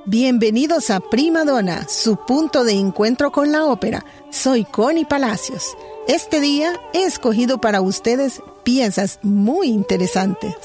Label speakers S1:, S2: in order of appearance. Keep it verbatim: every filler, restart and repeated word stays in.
S1: Bienvenidos a Prima Donna, su punto de encuentro con la ópera. Soy Connie Palacios. Este día he escogido para ustedes piezas muy interesantes